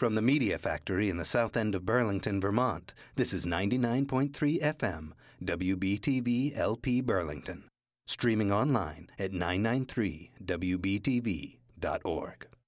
From the Media Factory in the south end of Burlington, Vermont, this is 99.3 FM, WBTV LP Burlington. Streaming online at 993wbtv.org.